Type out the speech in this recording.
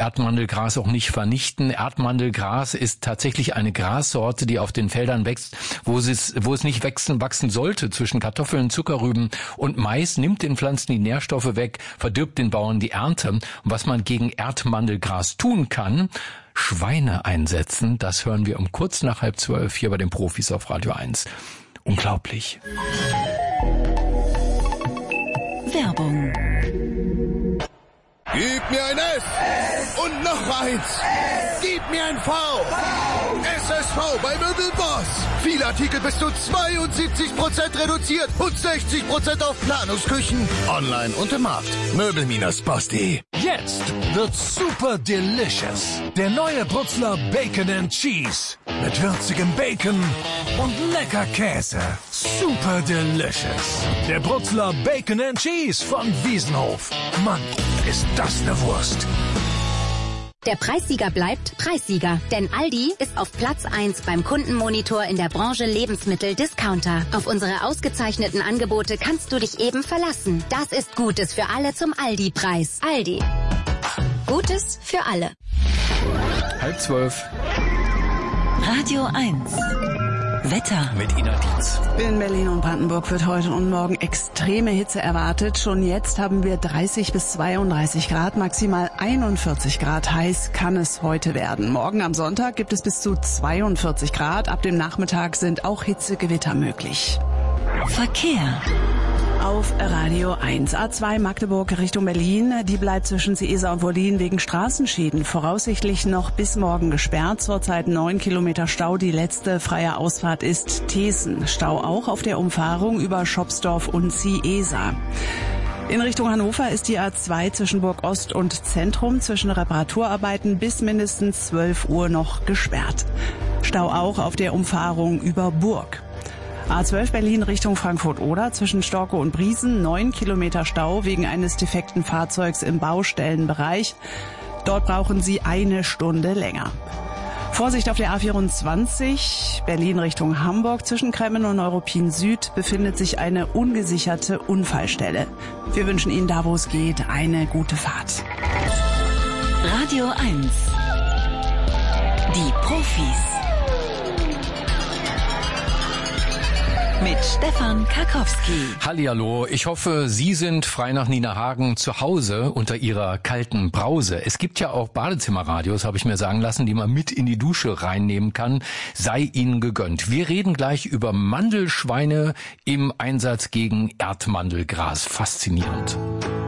Erdmandelgras auch nicht vernichten. Erdmandelgras ist tatsächlich eine Grassorte, die auf den Feldern wächst, wo es nicht wachsen sollte, zwischen Kartoffeln, Zuckerrüben und Mais, nimmt den Pflanzen die Nährstoffe weg, verdirbt den Bauern die Ernte. Und was man gegen Erdmandelgras tun kann: Schweine einsetzen. Das hören wir um kurz nach 11:30 hier bei den Profis auf Radio 1. Unglaublich. Werbung. Gib mir ein S und noch eins. Gib mir ein V. SSV bei Möbelboss. Viele Artikel bis zu 72% reduziert und 60% auf Planungsküchen. Online und im Markt. Möbel-Boss.de. Jetzt wird's super delicious. Der neue Brutzler Bacon and Cheese. Mit würzigem Bacon und lecker Käse. Super delicious. Der Brutzler Bacon and Cheese von Wiesenhof. Mann, ist das eine Wurst. Der Preissieger bleibt Preissieger, denn Aldi ist auf Platz 1 beim Kundenmonitor in der Branche Lebensmittel-Discounter. Auf unsere ausgezeichneten Angebote kannst du dich eben verlassen. Das ist Gutes für alle zum Aldi-Preis. Aldi. Gutes für alle. 11:30. Radio 1. Wetter Mit Ina Dietz. In Berlin und Brandenburg wird heute und morgen extreme Hitze erwartet. Schon jetzt haben wir 30 bis 32 Grad, maximal 41 Grad heiß kann es heute werden. Morgen am Sonntag gibt es bis zu 42 Grad. Ab dem Nachmittag sind auch Hitzegewitter möglich. Verkehr. Auf Radio 1. A2 Magdeburg Richtung Berlin. Die bleibt zwischen Seesa und Wollin wegen Straßenschäden voraussichtlich noch bis morgen gesperrt. Zurzeit 9 Kilometer Stau. Die letzte freie Ausfahrt ist Thesen. Stau auch auf der Umfahrung über Schopsdorf und Ciesa. In Richtung Hannover ist die A2 zwischen Burg Ost und Zentrum zwischen Reparaturarbeiten bis mindestens 12 Uhr noch gesperrt. Stau auch auf der Umfahrung über Burg. A12 Berlin Richtung Frankfurt-Oder zwischen Storkow und Briesen 9 Kilometer Stau wegen eines defekten Fahrzeugs im Baustellenbereich. Dort brauchen Sie 1 Stunde länger. Vorsicht auf der A24 Berlin Richtung Hamburg zwischen Kremmen und Neuruppin Süd befindet sich eine ungesicherte Unfallstelle. Wir wünschen Ihnen da, wo es geht, eine gute Fahrt. Radio 1. Die Profis. Mit Stefan Karkowski. Hallihallo, ich hoffe, Sie sind frei nach Nina Hagen zu Hause unter Ihrer kalten Brause. Es gibt ja auch Badezimmerradios, habe ich mir sagen lassen, die man mit in die Dusche reinnehmen kann. Sei Ihnen gegönnt. Wir reden gleich über Mandelschweine im Einsatz gegen Erdmandelgras. Faszinierend.